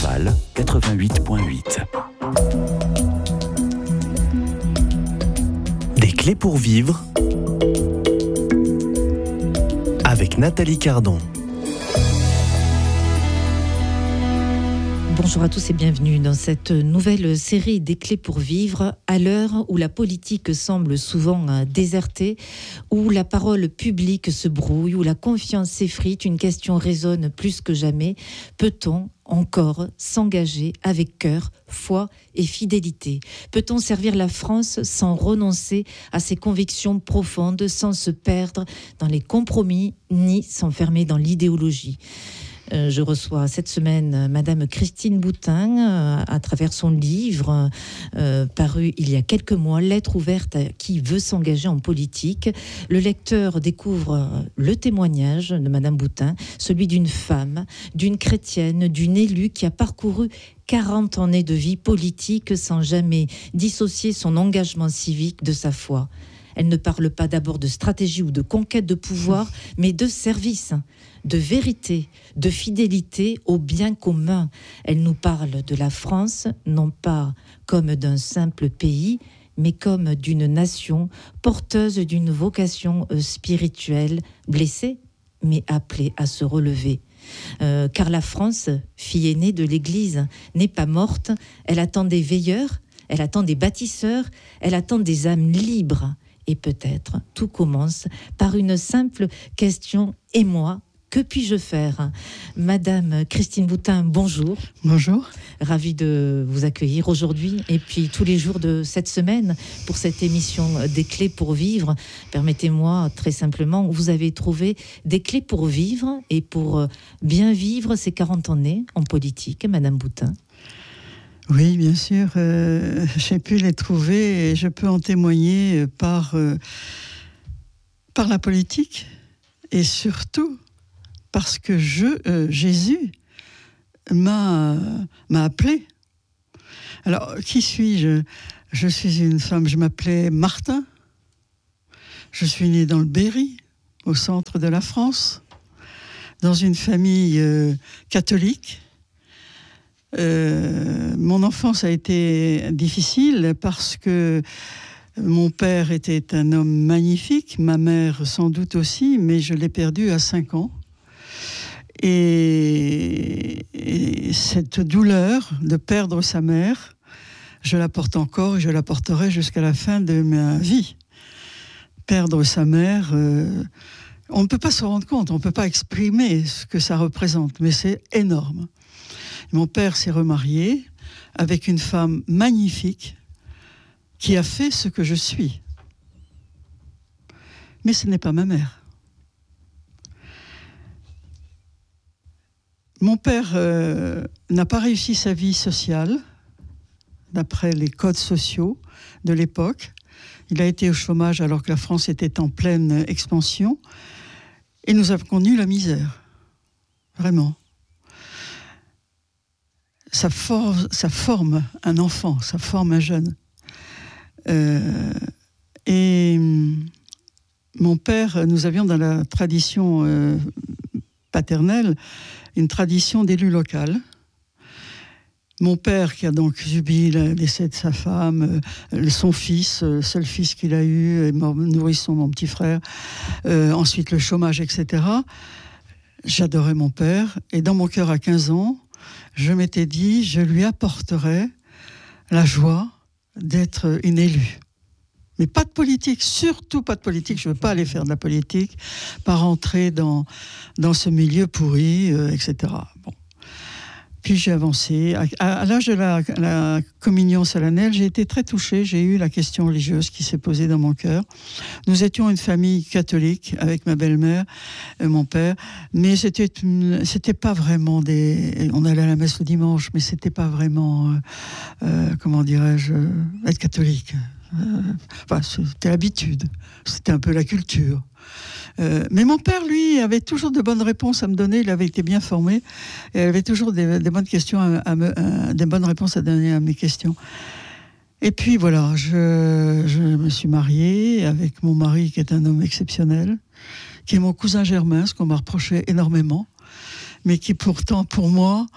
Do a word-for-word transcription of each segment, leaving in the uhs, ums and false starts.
Laval, quatre-vingt-huit virgule huit. Des clés pour vivre avec Nathalie Cardon. Bonjour à tous et bienvenue dans cette nouvelle série des clés pour vivre à l'heure où la politique semble souvent désertée, où la parole publique se brouille, où la confiance s'effrite. Une question résonne plus que jamais. Peut-on encore s'engager avec cœur, foi et fidélité? Peut-on servir la France sans renoncer à ses convictions profondes, sans se perdre dans les compromis, ni s'enfermer dans l'idéologie? Je reçois cette semaine Madame Christine Boutin euh, à travers son livre euh, paru il y a quelques mois, Lettre ouverte à qui veut s'engager en politique. Le lecteur découvre le témoignage de Madame Boutin, celui d'une femme, d'une chrétienne, d'une élue qui a parcouru quarante années de vie politique sans jamais dissocier son engagement civique de sa foi. Elle ne parle pas d'abord de stratégie ou de conquête de pouvoir, mais de service, de vérité, de fidélité au bien commun. Elle nous parle de la France, non pas comme d'un simple pays, mais comme d'une nation porteuse d'une vocation spirituelle, blessée, mais appelée à se relever. Euh, car la France, fille aînée de l'Église, n'est pas morte, elle attend des veilleurs, elle attend des bâtisseurs, elle attend des âmes libres. Et peut-être tout commence par une simple question. Et moi, que puis-je faire? Madame Christine Boutin, bonjour. Bonjour. Ravie de vous accueillir aujourd'hui et puis tous les jours de cette semaine pour cette émission des clés pour vivre. Permettez-moi très simplement, vous avez trouvé des clés pour vivre et pour bien vivre ces quarante années en politique, Madame Boutin. Oui, bien sûr, euh, j'ai pu les trouver et je peux en témoigner par, euh, par la politique et surtout parce que je, euh, Jésus m'a, m'a appelé. Alors, qui suis-je? Je suis une femme, je m'appelais Martin, je suis née dans le Berry, au centre de la France, dans une famille euh, catholique. Euh, mon enfance a été difficile parce que mon père était un homme magnifique, ma mère sans doute aussi, mais je l'ai perdu à cinq ans. Et, et cette douleur de perdre sa mère, je la porte encore et je la porterai jusqu'à la fin de ma vie. Perdre sa mère, euh, on ne peut pas se rendre compte, on ne peut pas exprimer ce que ça représente, mais c'est énorme. Mon père s'est remarié avec une femme magnifique qui a fait ce que je suis. Mais ce n'est pas ma mère. Mon père euh, n'a pas réussi sa vie sociale, d'après les codes sociaux de l'époque. Il a été au chômage alors que la France était en pleine expansion. Et nous avons connu la misère. Vraiment. Ça, for- ça forme un enfant, ça forme un jeune. Euh, et mon père, nous avions dans la tradition euh, paternelle une tradition d'élu local. Mon père, qui a donc subi le décès de sa femme, euh, son fils, le seul fils qu'il a eu, et mon nourrisson, mon petit frère, euh, ensuite le chômage, et cetera. J'adorais mon père, et dans mon cœur à quinze ans, je m'étais dit, je lui apporterai la joie d'être une élue. Mais pas de politique, surtout pas de politique. Je ne veux pas aller faire de la politique, pas rentrer dans, dans ce milieu pourri, euh, et cetera. Bon. Puis j'ai avancé. À, à l'âge de la, la communion solennelle, j'ai été très touchée. J'ai eu la question religieuse qui s'est posée dans mon cœur. Nous étions une famille catholique avec ma belle-mère et mon père, mais c'était, c'était pas vraiment des... On allait à la messe le dimanche, mais c'était pas vraiment, euh, euh, comment dirais-je, être catholique. Euh, enfin, c'était l'habitude. C'était un peu la culture. Euh, mais mon père, lui, avait toujours de bonnes réponses à me donner. Il avait été bien formé. Et il avait toujours des, des bonnes questions à, à me, à, des bonnes réponses à donner à mes questions. Et puis voilà, je, je me suis mariée avec mon mari, qui est un homme exceptionnel, qui est mon cousin germain, ce qu'on m'a reproché énormément, mais qui pourtant, pour moi,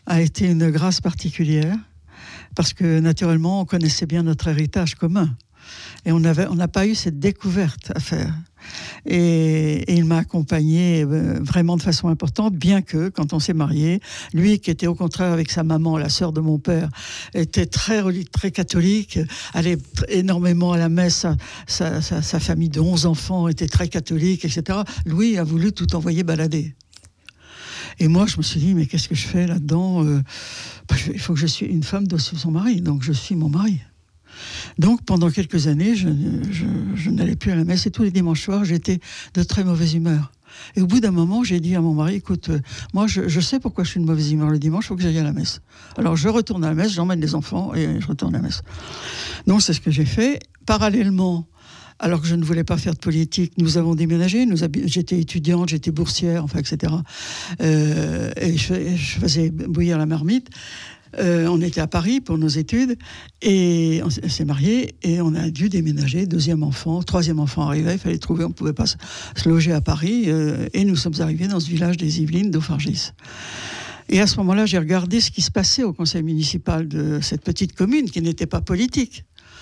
a été une grâce particulière, parce que naturellement, on connaissait bien notre héritage commun. Et on avait, on n'a pas eu cette découverte à faire. Et, et il m'a accompagné euh, vraiment de façon importante, bien que, quand on s'est marié, lui, qui était au contraire avec sa maman, la sœur de mon père, était très, très catholique, allait énormément à la messe, sa, sa, sa, sa famille de onze enfants était très catholique, et cetera. Louis a voulu tout envoyer balader. Et moi, je me suis dit, mais qu'est-ce que je fais là-dedans euh, bah, il faut que je suis une femme de son mari, donc je suis mon mari. Donc, pendant quelques années, je, je, je n'allais plus à la messe et tous les dimanches soirs, j'étais de très mauvaise humeur. Et au bout d'un moment, j'ai dit à mon mari, écoute, euh, moi, je, je sais pourquoi je suis de mauvaise humeur le dimanche, il faut que j'aille à la messe. Alors, je retourne à la messe, j'emmène les enfants et je retourne à la messe. Donc, c'est ce que j'ai fait. Parallèlement, alors que je ne voulais pas faire de politique, nous avons déménagé, nous hab... j'étais étudiante, j'étais boursière, enfin, et cetera. Euh, et je, je faisais bouillir la marmite. Euh, on était à Paris pour nos études et on s'est mariés et on a dû déménager, deuxième enfant, troisième enfant arrivait, il fallait trouver, on ne pouvait pas se, se loger à Paris euh, et nous sommes arrivés dans ce village des Yvelines d'Auffargis. Et à ce moment-là, j'ai regardé ce qui se passait au conseil municipal de cette petite commune qui n'était pas politique.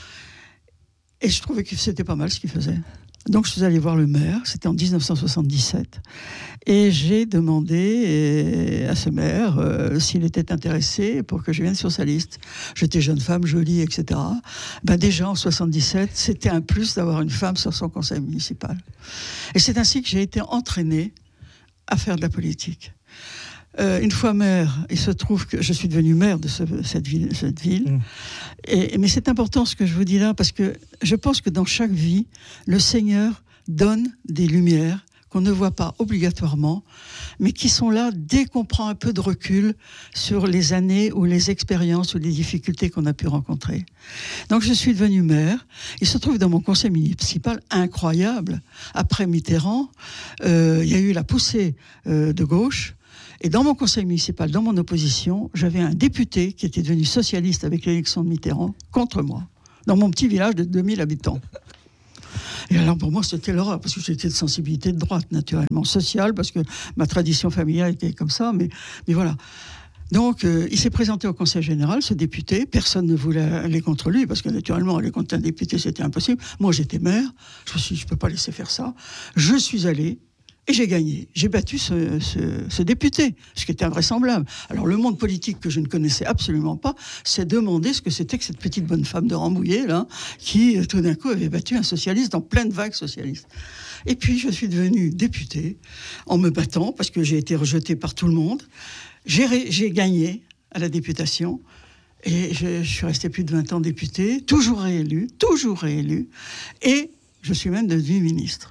Et je trouvais que c'était pas mal ce qu'il faisait. Donc je suis allée voir le maire, c'était en dix-neuf cent soixante-dix-sept, et j'ai demandé à ce maire euh, s'il était intéressé pour que je vienne sur sa liste. J'étais jeune femme, jolie, et cetera. Ben déjà en soixante-dix-sept, c'était un plus d'avoir une femme sur son conseil municipal. Et c'est ainsi que j'ai été entraînée à faire de la politique. Euh, une fois maire, il se trouve que je suis devenue maire de ce, cette ville. Cette ville. Mmh. Et, mais c'est important ce que je vous dis là, parce que je pense que dans chaque vie, le Seigneur donne des lumières qu'on ne voit pas obligatoirement, mais qui sont là dès qu'on prend un peu de recul sur les années ou les expériences ou les difficultés qu'on a pu rencontrer. Donc je suis devenue maire. Il se trouve dans mon conseil municipal incroyable, après Mitterrand, euh, il y a eu la poussée euh, de gauche. Et dans mon conseil municipal, dans mon opposition, j'avais un député qui était devenu socialiste avec l'élection de Mitterrand, contre moi, dans mon petit village de deux mille habitants. Et alors pour moi, c'était l'horreur, parce que j'étais de sensibilité de droite, naturellement, sociale, parce que ma tradition familiale était comme ça, mais, mais voilà. Donc, euh, il s'est présenté au conseil général, ce député, personne ne voulait aller contre lui, parce que naturellement, aller contre un député, c'était impossible. Moi, j'étais maire, je me suis dit, je ne peux pas laisser faire ça. Je suis allé, et j'ai gagné. J'ai battu ce, ce, ce député, ce qui était invraisemblable. Alors le monde politique que je ne connaissais absolument pas s'est demandé ce que c'était que cette petite bonne femme de Rambouillet, là, qui tout d'un coup avait battu un socialiste dans pleine vague socialiste. Et puis je suis devenue députée en me battant, parce que j'ai été rejetée par tout le monde. J'ai, j'ai gagné à la députation. Et je, je suis restée plus de vingt ans députée, toujours réélue, toujours réélue. Et je suis même devenue ministre.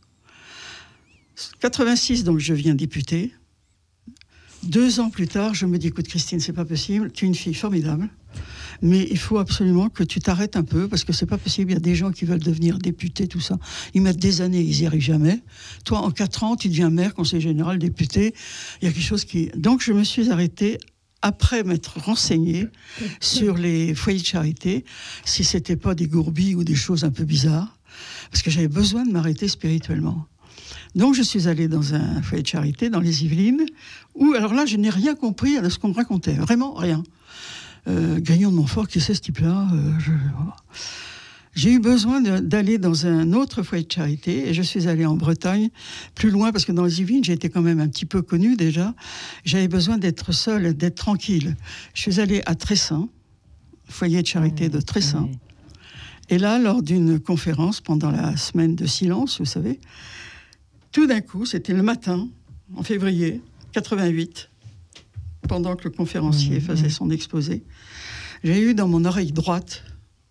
quatre-vingt-six, donc je viens députée. Deux ans plus tard, je me dis, écoute Christine, c'est pas possible, tu es une fille formidable, mais il faut absolument que tu t'arrêtes un peu, parce que c'est pas possible, il y a des gens qui veulent devenir députés, tout ça. Ils mettent des années, ils n'y arrivent jamais. Toi, en quatre ans, tu deviens maire, conseiller général, député. Il y a quelque chose qui... Donc je me suis arrêtée, après m'être renseignée sur les foyers de charité, si c'était pas des gourbilles ou des choses un peu bizarres, parce que j'avais besoin de m'arrêter spirituellement. Donc je suis allée dans un foyer de charité, dans les Yvelines, où, alors là, je n'ai rien compris à ce qu'on me racontait, vraiment rien. Euh, Grignon de Montfort, qui c'est ce type-là euh, je... J'ai eu besoin de, d'aller dans un autre foyer de charité, et je suis allée en Bretagne, plus loin, parce que dans les Yvelines, j'étais quand même un petit peu connue déjà. J'avais besoin d'être seule, d'être tranquille. Je suis allée à Tressan, foyer de charité de Tressan. Et là, lors d'une conférence, pendant la semaine de silence, vous savez, tout d'un coup, c'était le matin, en février quatre-vingt-huit, pendant que le conférencier mmh, faisait mmh. son exposé, j'ai eu dans mon oreille droite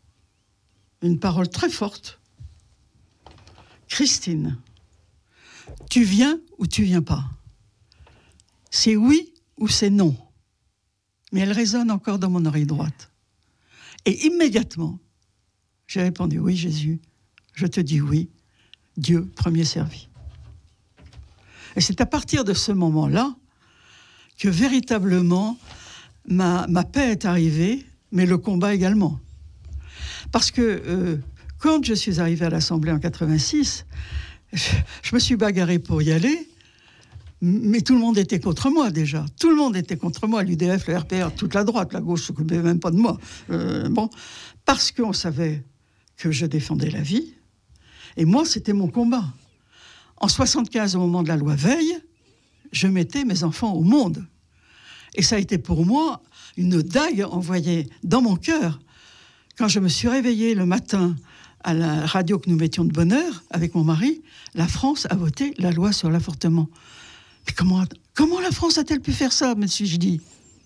une parole très forte. Christine, tu viens ou tu viens pas? C'est oui ou c'est non? Mais elle résonne encore dans mon oreille droite. Et immédiatement, j'ai répondu, oui Jésus, je te dis oui, Dieu premier servi. Et c'est à partir de ce moment-là que véritablement ma, ma paix est arrivée, mais le combat également. Parce que euh, quand je suis arrivée à l'Assemblée en quatre-vingt-six, je, je me suis bagarrée pour y aller, Mais tout le monde était contre moi déjà. Tout le monde était contre moi, l'U D F, le R P R, toute la droite, la gauche ne s'occupait même pas de moi. Euh, bon, parce qu'on savait que je défendais la vie. Et moi, c'était mon combat. En soixante-quinze, au moment de la loi Veil, je mettais mes enfants au monde. Et ça a été pour moi une dague envoyée dans mon cœur. Quand je me suis réveillée le matin à la radio que nous mettions de bonne heure, avec mon mari, la France a voté la loi sur l'avortement. Mais comment, comment la France a-t-elle pu faire ça, me suis-je dit.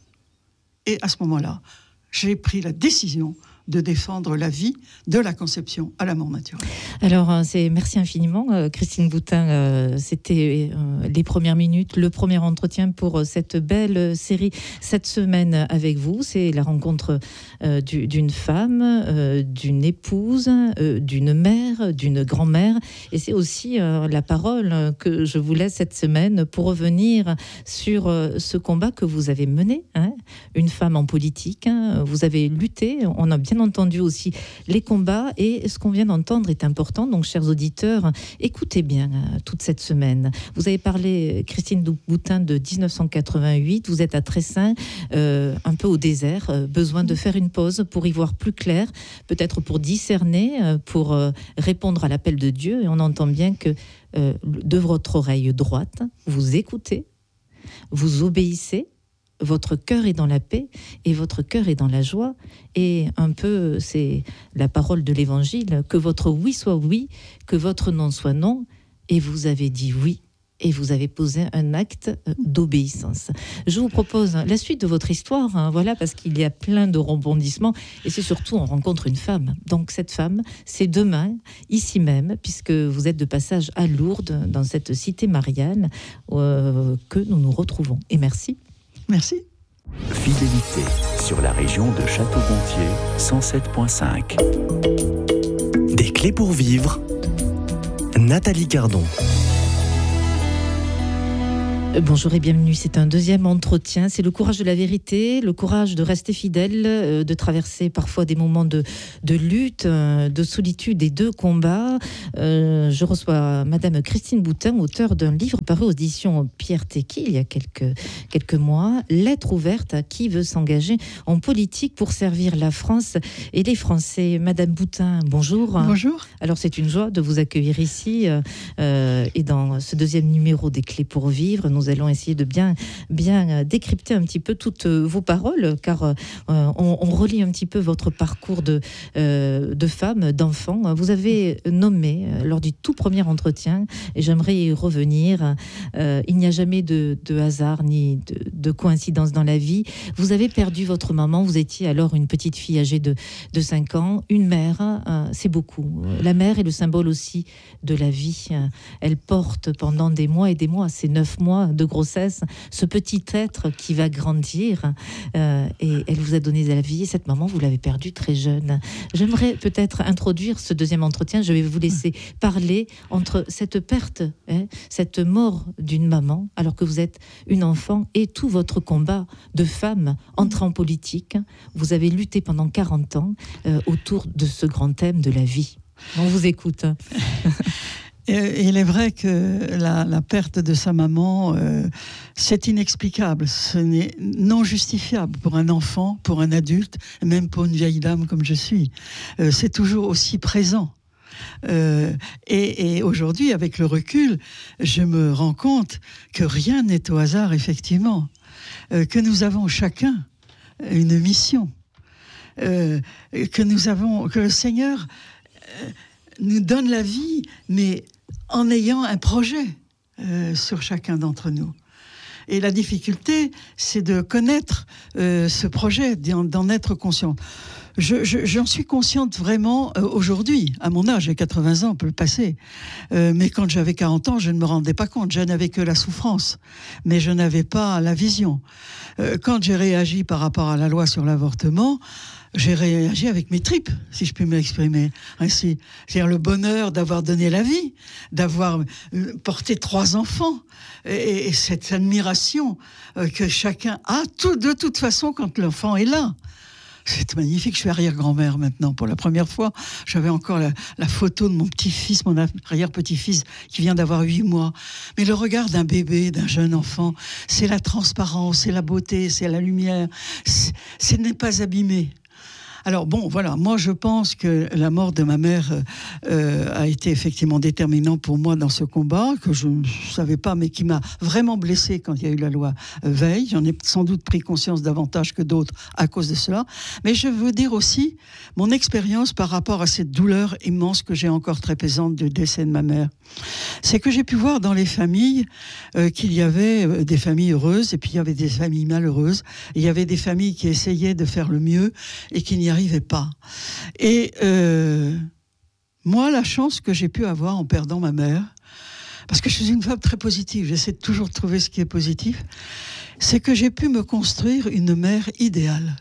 Et à ce moment-là, j'ai pris la décision de défendre la vie de la conception à la mort naturelle. Alors, c'est, merci infiniment, euh, Christine Boutin. Euh, c'était euh, les premières minutes, le premier entretien pour euh, cette belle série cette semaine avec vous. C'est la rencontre euh, du, d'une femme, euh, d'une épouse, euh, d'une mère, d'une grand-mère. Et c'est aussi euh, la parole que je vous laisse cette semaine pour revenir sur euh, ce combat que vous avez mené. Hein, une femme en politique. Hein, vous avez lutté. On a bien entendu aussi les combats, et ce qu'on vient d'entendre est important. Donc, chers auditeurs, écoutez bien euh, toute cette semaine. Vous avez parlé, Christine Boutin, de dix-neuf cent quatre-vingt-huit. Vous êtes à Tressin, euh, un peu au désert, euh, besoin de faire une pause pour y voir plus clair, peut-être pour discerner, euh, pour euh, répondre à l'appel de Dieu. Et on entend bien que euh, de votre oreille droite, vous écoutez, vous obéissez. Votre cœur est dans la paix et votre cœur est dans la joie. Et un peu, c'est la parole de l'Évangile, que votre oui soit oui, que votre non soit non. Et vous avez dit oui, et vous avez posé un acte d'obéissance. Je vous propose la suite de votre histoire, hein, voilà, parce qu'il y a plein de rebondissements, et c'est surtout, on rencontre une femme. Donc cette femme, c'est demain, ici même, puisque vous êtes de passage à Lourdes, dans cette cité mariale, euh, que nous nous retrouvons. Et merci. Merci. Fidélité sur la région de Château-Gontier, cent sept virgule cinq. Des clés pour vivre, Nathalie Cardon. Bonjour et bienvenue, c'est un deuxième entretien, c'est le courage de la vérité, le courage de rester fidèle, de traverser parfois des moments de, de lutte, de solitude et de combat. Euh, je reçois Madame Christine Boutin, auteure d'un livre paru aux éditions Pierre Tecky il y a quelques, quelques mois, Lettre ouverte à qui veut s'engager en politique pour servir la France et les Français. Madame Boutin, bonjour. Bonjour. Alors c'est une joie de vous accueillir ici euh, et dans ce deuxième numéro des clés pour vivre, nous Nous allons essayer de bien, bien décrypter un petit peu toutes vos paroles, car euh, on, on relie un petit peu votre parcours de, euh, de femme, d'enfant. Vous avez nommé euh, lors du tout premier entretien, et j'aimerais y revenir, euh, il n'y a jamais de, de hasard ni de, de coïncidence dans la vie. Vous avez perdu votre maman, vous étiez alors une petite fille âgée de, de cinq ans. Une mère, euh, c'est beaucoup. La mère est le symbole aussi de la vie. Elle porte pendant des mois et des mois, ces neuf mois de grossesse, ce petit être qui va grandir, euh, et elle vous a donné la vie, et cette maman, vous l'avez perdue très jeune. J'aimerais peut-être introduire ce deuxième entretien, je vais vous laisser parler entre cette perte, hein, cette mort d'une maman, alors que vous êtes une enfant, et tout votre combat de femme entrée en politique. Vous avez lutté pendant quarante ans euh, autour de ce grand thème de la vie. On vous écoute. Et il est vrai que la, la perte de sa maman, euh, c'est inexplicable, ce n'est non justifiable pour un enfant, pour un adulte, même pour une vieille dame comme je suis. Euh, c'est toujours aussi présent. Euh, et, et aujourd'hui, avec le recul, je me rends compte que rien n'est au hasard, effectivement, euh, que nous avons chacun une mission, euh, que nous avons, que le Seigneur euh, nous donne la vie, mais en ayant un projet euh, sur chacun d'entre nous. Et la difficulté, c'est de connaître euh, ce projet, d'en, d'en être conscient. Je, je, j'en suis consciente vraiment euh, aujourd'hui, à mon âge, j'ai quatre-vingts ans, on peut le passer. Euh, mais quand j'avais quarante ans, je ne me rendais pas compte. Je n'avais que la souffrance, mais je n'avais pas la vision. Euh, quand j'ai réagi par rapport à la loi sur l'avortement, j'ai réagi avec mes tripes, si je puis m'exprimer ainsi. C'est-à-dire le bonheur d'avoir donné la vie, d'avoir porté trois enfants, et, et cette admiration que chacun a, tout, de toute façon, quand l'enfant est là. C'est magnifique, je suis arrière-grand-mère maintenant. Pour la première fois, j'avais encore la, la photo de mon petit-fils, mon arrière-petit-fils, qui vient d'avoir huit mois. Mais le regard d'un bébé, d'un jeune enfant, c'est la transparence, c'est la beauté, c'est la lumière. C'est, ce n'est pas abîmé. Alors bon, voilà, moi je pense que la mort de ma mère euh, a été effectivement déterminante pour moi dans ce combat, que je ne savais pas, mais qui m'a vraiment blessée quand il y a eu la loi euh, Veil. J'en ai sans doute pris conscience davantage que d'autres à cause de cela. Mais je veux dire aussi mon expérience par rapport à cette douleur immense que j'ai encore très pesante du décès de ma mère. C'est que j'ai pu voir dans les familles euh, qu'il y avait euh, des familles heureuses et puis il y avait des familles malheureuses. Il y avait des familles qui essayaient de faire le mieux et qui n'y arrivait pas. Et euh, moi, la chance que j'ai pu avoir en perdant ma mère, parce que je suis une femme très positive, j'essaie de toujours trouver ce qui est positif, c'est que j'ai pu me construire une mère idéale.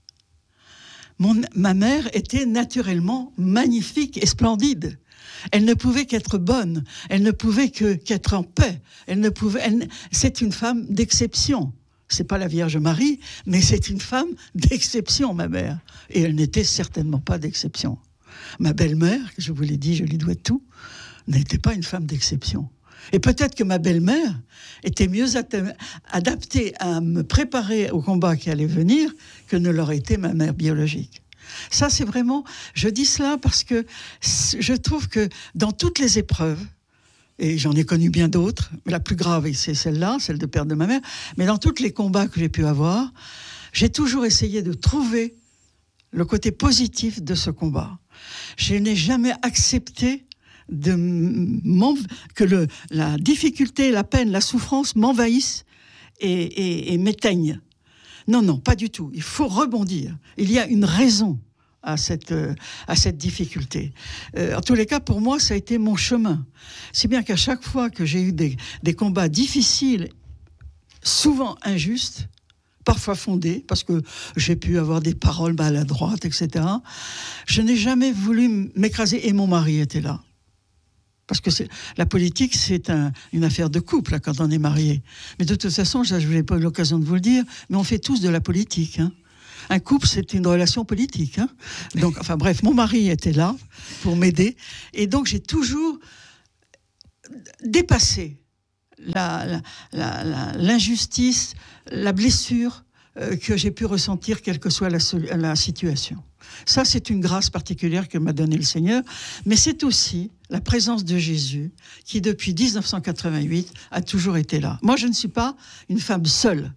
Mon, ma mère était naturellement magnifique et splendide. Elle ne pouvait qu'être bonne, elle ne pouvait que, qu'être en paix. Elle ne pouvait, elle, c'est une femme d'exception. C'est pas la Vierge Marie, mais c'est une femme d'exception, ma mère. Et elle n'était certainement pas d'exception. Ma belle-mère, je vous l'ai dit, je lui dois tout, n'était pas une femme d'exception. Et peut-être que ma belle-mère était mieux adaptée à me préparer au combat qui allait venir que ne l'aurait été ma mère biologique. Ça, c'est vraiment... Je dis cela parce que je trouve que dans toutes les épreuves, et j'en ai connu bien d'autres, mais la plus grave, c'est celle-là, celle de perdre de ma mère, mais dans tous les combats que j'ai pu avoir, j'ai toujours essayé de trouver le côté positif de ce combat. Je n'ai jamais accepté de que le, la difficulté, la peine, la souffrance m'envahissent et, et, et m'éteignent. Non, non, pas du tout. Il faut rebondir. Il y a une raison à cette, euh, à cette difficulté. Euh, en tous les cas, pour moi, ça a été mon chemin. Si bien qu'à chaque fois que j'ai eu des, des combats difficiles, souvent injustes, parfois fondés, parce que j'ai pu avoir des paroles maladroites, et cetera, je n'ai jamais voulu m'écraser, et mon mari était là. Parce que c'est, la politique, c'est un, une affaire de couple, là, quand on est marié. Mais de toute façon, je n'ai pas eu l'occasion de vous le dire, mais on fait tous de la politique. Hein. Un couple, c'est une relation politique. Hein. Donc, enfin bref, mon mari était là pour m'aider. Et donc, j'ai toujours dépassé la, la, la, la, l'injustice, la blessure euh, que j'ai pu ressentir, quelle que soit la, la situation. Ça, c'est une grâce particulière que m'a donnée le Seigneur, mais c'est aussi la présence de Jésus qui, depuis dix-neuf cent quatre-vingt-huit, a toujours été là. Moi, je ne suis pas une femme seule.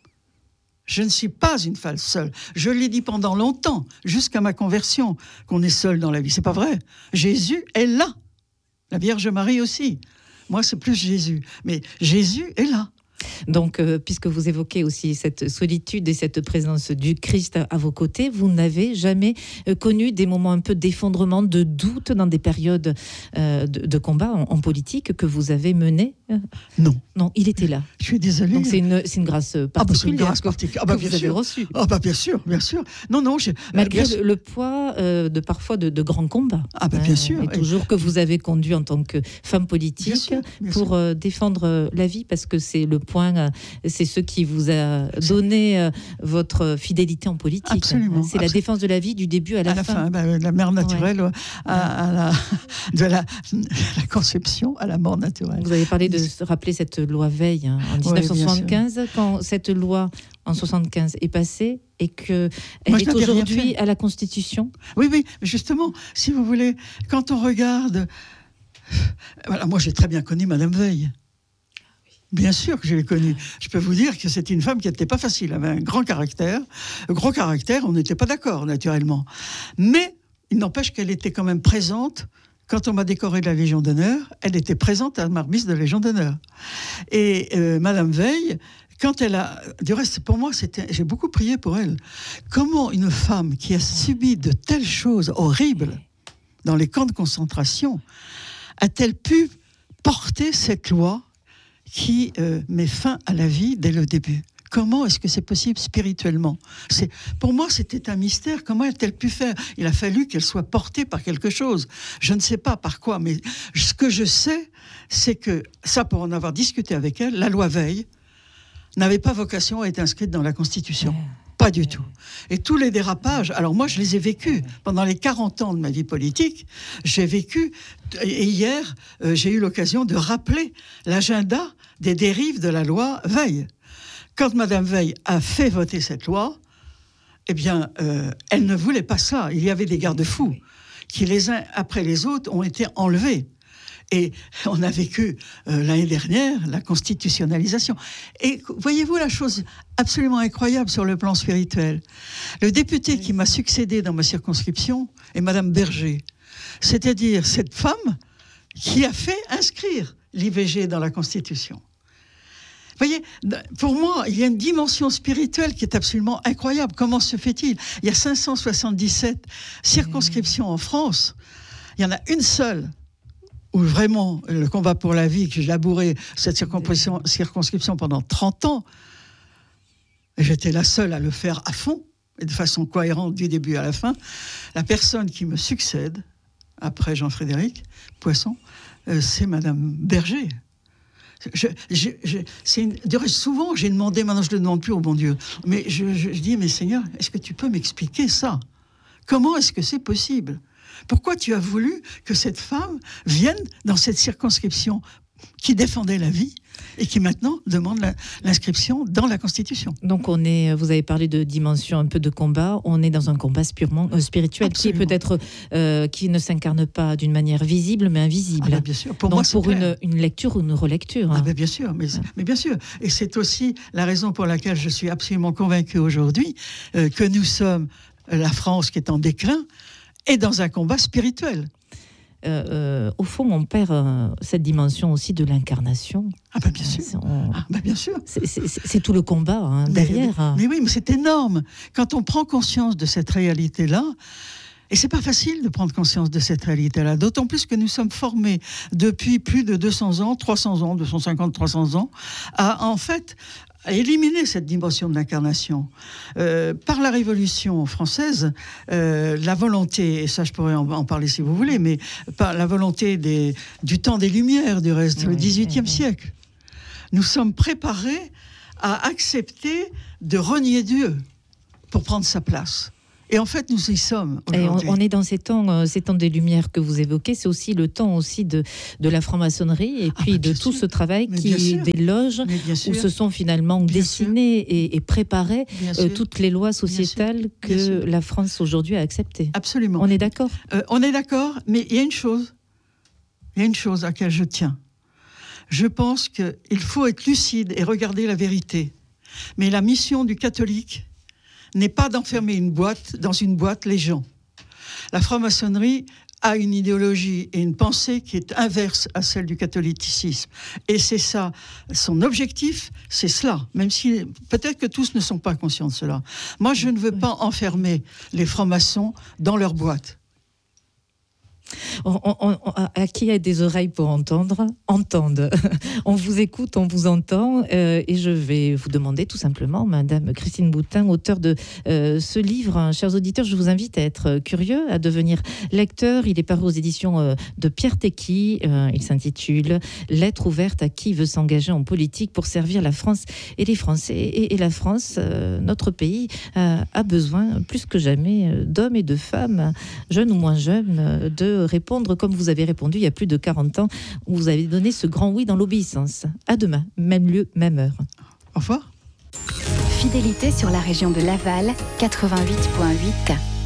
Je ne suis pas une femme seule. Je l'ai dit pendant longtemps, jusqu'à ma conversion, qu'on est seul dans la vie. C'est pas vrai. Jésus est là. La Vierge Marie aussi. Moi, c'est plus Jésus. Mais Jésus est là. Donc, euh, puisque vous évoquez aussi cette solitude et cette présence du Christ à vos côtés, vous n'avez jamais euh, connu des moments un peu d'effondrement, de doute dans des périodes euh, de, de combat en, en politique que vous avez menées? Non. Non, il était là. Je suis désolée. Donc c'est une, c'est une grâce particulière, ah bah c'est une grâce particulière. Ah bah que vous sûr. avez reçue. Ah bah bien sûr, bien sûr. Non, non. Je, Malgré bien le, le poids euh, de parfois de, de grands combats. Ah bah bien hein, sûr. Et toujours que vous avez conduit en tant que femme politique bien sûr, bien pour euh, défendre la vie, parce que c'est le point, c'est ce qui vous a donné euh, votre fidélité en politique. Absolument. C'est absolument. la défense de la vie du début à la, à la fin. fin. Bah, la mère naturelle, ouais. à, à la, de la, la conception à la mort naturelle. Vous avez parlé de se rappeler cette loi Veil hein, en dix-neuf cent soixante-quinze, oui, quand cette loi en soixante-quinze est passée et qu'elle est aujourd'hui à la Constitution. Oui, oui, justement, si vous voulez, quand on regarde... Voilà, moi, j'ai très bien connu Madame Veil. Bien sûr que je l'ai connue. Je peux vous dire que c'était une femme qui n'était pas facile. Elle avait un grand caractère. Un gros caractère, on n'était pas d'accord, naturellement. Mais il n'empêche qu'elle était quand même présente. Quand on m'a décoré de la Légion d'honneur, elle était présente à ma remise de Légion d'honneur. Et euh, Madame Veil, quand elle a... Du reste, pour moi, c'était, j'ai beaucoup prié pour elle. Comment une femme qui a subi de telles choses horribles dans les camps de concentration a-t-elle pu porter cette loi qui euh, met fin à la vie dès le début? Comment est-ce que c'est possible spirituellement? C'est, pour moi, c'était un mystère. Comment a-t-elle pu faire? Il a fallu qu'elle soit portée par quelque chose. Je ne sais pas par quoi, mais ce que je sais, c'est que, ça pour en avoir discuté avec elle, la loi Veil n'avait pas vocation à être inscrite dans la Constitution. Pas du tout. Et tous les dérapages, alors moi je les ai vécus pendant les quarante ans de ma vie politique, j'ai vécu, et hier euh, j'ai eu l'occasion de rappeler l'agenda des dérives de la loi Veil. Quand Madame Veil a fait voter cette loi, eh bien, euh, elle ne voulait pas ça. Il y avait des garde-fous qui, les uns après les autres, ont été enlevés. Et on a vécu euh, l'année dernière la constitutionnalisation. Et voyez-vous la chose absolument incroyable sur le plan spirituel. Le député qui m'a succédé dans ma circonscription est Madame Berger. C'est-à-dire cette femme qui a fait inscrire l'I V G dans la Constitution. Vous voyez, pour moi, il y a une dimension spirituelle qui est absolument incroyable. Comment se fait-il ? Il y a cinq cent soixante-dix-sept circonscriptions en France. Il y en a une seule où vraiment le combat pour la vie, que j'ai labouré cette circonscription, circonscription pendant trente ans, et j'étais la seule à le faire à fond, et de façon cohérente du début à la fin. La personne qui me succède, après Jean-Frédéric Poisson, euh, c'est Madame Berger. Je, je, je, c'est une, souvent, j'ai demandé, maintenant je ne le demande plus au bon Dieu, mais je, je, je dis, mais Seigneur, est-ce que tu peux m'expliquer ça ? Comment est-ce que c'est possible ? Pourquoi tu as voulu que cette femme vienne dans cette circonscription qui défendait la vie et qui maintenant demande la, l'inscription dans la Constitution? Donc on est, vous avez parlé de dimension un peu de combat, on est dans un combat purement euh, spirituel. Absolument. Qui est peut-être euh, qui ne s'incarne pas d'une manière visible mais invisible. Ah ben bien sûr. Pour Donc moi, c'est pour une, une lecture ou une relecture. Ah ben bien sûr, mais, ouais. mais bien sûr. Et c'est aussi la raison pour laquelle je suis absolument convaincu aujourd'hui euh, que nous sommes la France qui est en déclin et dans un combat spirituel. Euh, euh, au fond, on perd euh, cette dimension aussi de l'incarnation. Ah ben bien sûr. On... Ah ben bien sûr. C'est, c'est, c'est tout le combat hein, derrière. Mais, mais, mais oui, mais c'est énorme. Quand on prend conscience de cette réalité-là, et c'est pas facile de prendre conscience de cette réalité-là, d'autant plus que nous sommes formés depuis plus de deux cents ans, trois cents ans, deux cent cinquante, trois cents ans, à en fait à éliminer cette dimension de l'incarnation. Euh, par la Révolution française, euh, la volonté, et ça je pourrais en, en parler si vous voulez, mais par la volonté des, du temps des Lumières, du reste, oui, le dix-huitième oui, siècle, nous sommes préparés à accepter de renier Dieu pour prendre sa place. Et en fait, nous y sommes aujourd'hui. Et on, on est dans ces temps, euh, ces temps des Lumières que vous évoquez. C'est aussi le temps aussi de, de la franc-maçonnerie et puis ah bah de tout sûr. Ce travail mais qui est des loges où se sont finalement bien dessinées et, et préparées euh, toutes les lois sociétales bien que bien la France aujourd'hui a acceptées. Absolument. On est d'accord ? euh, On est d'accord, mais il y a une chose, il y a une chose à laquelle je tiens. Je pense qu'il faut être lucide et regarder la vérité. Mais la mission du catholique n'est pas d'enfermer une boîte, dans une boîte les gens. La franc-maçonnerie a une idéologie et une pensée qui est inverse à celle du catholicisme. Et c'est ça, son objectif, c'est cela, même si peut-être que tous ne sont pas conscients de cela. Moi, je ne veux pas enfermer les francs-maçons dans leur boîte. On, on, on, à qui a des oreilles pour entendre, entendent. On vous écoute, on vous entend, euh, et je vais vous demander tout simplement, Madame Christine Boutin, auteure de euh, ce livre, hein, chers auditeurs, je vous invite à être curieux, à devenir lecteur. Il est paru aux éditions euh, de Pierre Tecky. Euh, il s'intitule « Lettre ouverte à qui veut s'engager en politique pour servir la France et les Français ». Et, et la France, euh, notre pays, euh, a besoin plus que jamais d'hommes et de femmes, jeunes ou moins jeunes, de répondre comme vous avez répondu il y a plus de quarante ans, où vous avez donné ce grand oui dans l'obéissance. À demain, même lieu, même heure. Au revoir. Fidélité sur la région de Laval, quatre-vingt-huit virgule huit.